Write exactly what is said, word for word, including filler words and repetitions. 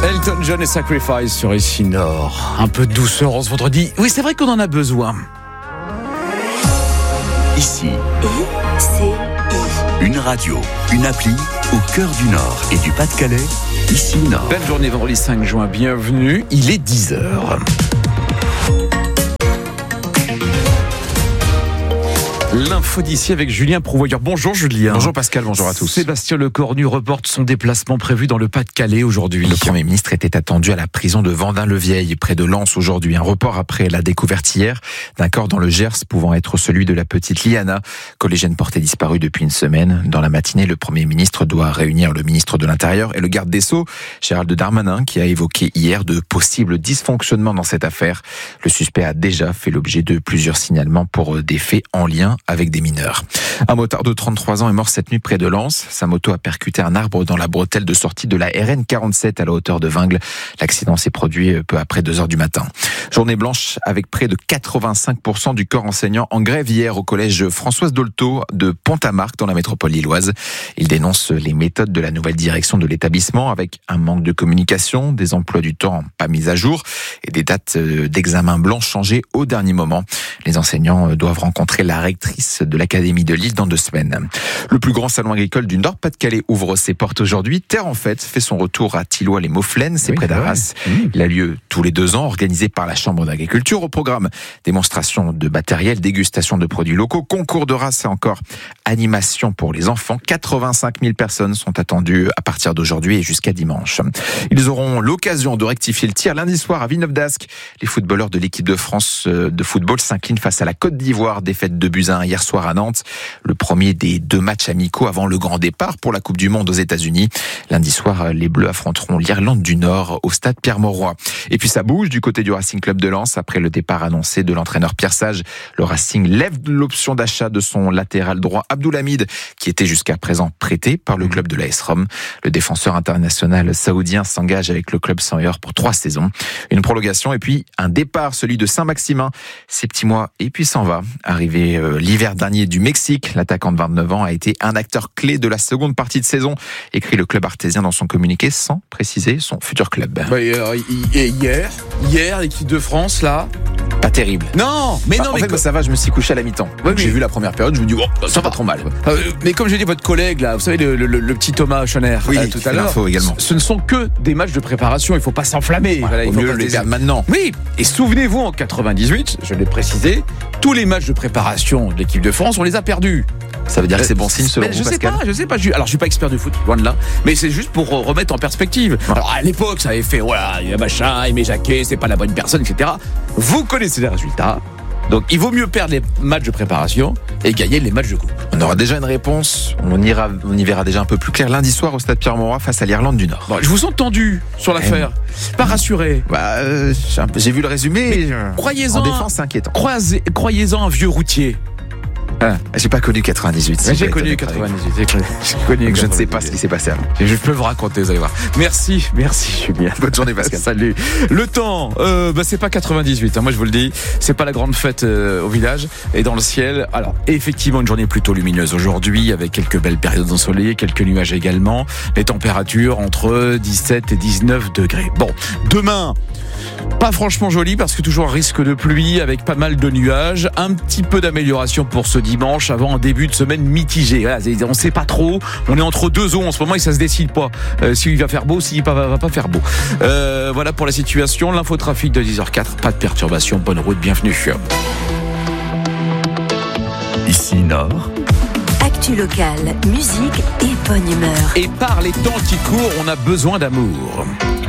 Elton John et Sacrifice sur Ici Nord. Un peu de douceur en ce vendredi. Oui, c'est vrai qu'on en a besoin. Ici, I C I. une radio, une appli au cœur du Nord et du Pas-de-Calais. Ici Nord. Belle journée vendredi cinq juin, bienvenue. Il est dix heures. L'info d'ici avec Julien Prouvoyeur. Bonjour Julien. Bonjour Pascal, bonjour à tous. Sébastien Lecornu reporte son déplacement prévu dans le Pas-de-Calais aujourd'hui. Le Premier ministre était attendu à la prison de Vendin-le-Vieil, près de Lens aujourd'hui. Un report après la découverte hier d'un corps dans le Gers pouvant être celui de la petite Liana, collégienne portée disparue depuis une semaine. Dans la matinée, le Premier ministre doit réunir le ministre de l'Intérieur et le garde des Sceaux, Gérald Darmanin, qui a évoqué hier de possibles dysfonctionnements dans cette affaire. Le suspect a déjà fait l'objet de plusieurs signalements pour des faits en lien avec des mineurs. Un motard de trente-trois ans est mort cette nuit près de Lens. Sa moto a percuté un arbre dans la bretelle de sortie de la R N quarante-sept à la hauteur de Vingles. L'accident s'est produit peu après deux heures du matin. Journée blanche avec près de quatre-vingt-cinq pour cent du corps enseignant en grève hier au collège Françoise Dolto de Pont-à-Marc dans la métropole lilloise. Il dénonce les méthodes de la nouvelle direction de l'établissement avec un manque de communication, des emplois du temps pas mis à jour et des dates d'examen blancs changées au dernier moment. Les enseignants doivent rencontrer la rectrice de l'Académie de Lille dans deux semaines. Le plus grand salon agricole du Nord-Pas-de-Calais ouvre ses portes aujourd'hui. Terre en Fête fait son retour à Thilloy-les-Mauflaines, c'est oui, près d'Arras. Mmh. Il a lieu tous les deux ans, organisé par la Chambre d'agriculture. Au programme, démonstration de matériel, dégustation de produits locaux, concours de race et encore animation pour les enfants. quatre-vingt-cinq mille personnes sont attendues à partir d'aujourd'hui et jusqu'à dimanche. Ils auront l'occasion de rectifier le tir lundi soir à Villeneuve-d'Ascq. Les footballeurs de l'équipe de France de football s'inclinent face à la Côte d'Ivoire, défaite de buts à un hier soir à Nantes. Le premier des deux matchs amicaux avant le grand départ pour la Coupe du Monde aux États-Unis. Lundi soir, les Bleus affronteront l'Irlande du Nord au stade Pierre-Mauroy. Et puis ça bouge du côté du Racing Club de Lens après le départ annoncé de l'entraîneur Pierre Sage. Le Racing lève l'option d'achat de son latéral droit Abdoulhamid, qui était jusqu'à présent prêté par le club de l'A S Rome. Le défenseur international saoudien s'engage avec le club senior pour trois saisons. Une prolongation et puis un départ, celui de Saint-Maximin. Ses petits mois et puis s'en va. Arrivé euh, l'hiver dernier du Mexique, l'attaquant de vingt-neuf ans a été un acteur clé de la seconde partie de saison, écrit le club artésien dans son communiqué sans préciser son futur club. Bah, euh, hier, hier, l'équipe de France, là... Pas terrible. Non, mais non, en mais fait, co- ça va, je me suis couché à la mi-temps. Ouais, J'ai mais... vu la première période, je me dis, oh, ça va pas trop mal. Euh, mais comme j'ai dit, votre collègue, là, vous savez, le, le, le petit Thomas Schoner, oui, euh, tout à l'heure, également. Ce, ce ne sont que des matchs de préparation, il faut pas s'enflammer. Ouais, voilà, il faut faut mieux pas les se- perdre maintenant. Oui, et souvenez-vous, en quatre-vingt-dix-huit, je l'ai précisé, tous les matchs de préparation de l'équipe de France, on les a perdus. Ça veut dire que c'est bon signe selon Mais vous, je sais Pascal? pas, je sais pas. Je, alors je suis pas expert du foot, loin de là. Mais c'est juste pour remettre en perspective. Alors à l'époque, ça avait fait, voilà, il y a machin, Aimé Jacquet, c'est pas la bonne personne, et cetera. Vous connaissez les résultats. Donc il vaut mieux perdre les matchs de préparation et gagner les matchs de coupe. On aura déjà une réponse, on, ira, on y verra déjà un peu plus clair lundi soir au stade Pierre-Mauroy face à l'Irlande du Nord. Bon, je vous sens tendu sur l'affaire, pas rassuré. Bah, euh, j'ai un peu- j'ai vu le résumé. je- Croyez-en, En défense, c'est inquiétant. croisez- croyez-en un vieux routier. Ah, j'ai pas connu quatre-vingt-dix-huit. si J'ai je vais être connu honnête avec vous. quatre-vingt-dix-huit. J'ai connu, j'ai connu Je ne sais pas ce qui s'est passé avant. Et je peux vous raconter, vous allez voir. Merci, merci Julien. Bonne journée, Pascal. Salut. Le temps, euh, bah, c'est pas quatre-vingt-dix-huit, hein, moi je vous le dis, c'est pas la grande fête euh, au village et dans le ciel. Alors effectivement une journée plutôt lumineuse aujourd'hui avec quelques belles périodes ensoleillées, quelques nuages également. Les températures entre dix-sept et dix-neuf degrés. Bon, demain, pas franchement joli parce que toujours un risque de pluie avec pas mal de nuages. Un petit peu d'amélioration pour ce dimanche avant un début de semaine mitigé. Voilà, on sait pas trop. On est entre deux eaux en ce moment et ça se décide pas. Euh, s'il va faire beau, s'il va, va pas faire beau. Euh, voilà pour la situation. L'infotrafic de dix heures quatre. Pas de perturbation. Bonne route. Bienvenue. Ici Nord, Actu locale, musique et bonne humeur. Et par les temps qui courent, on a besoin d'amour.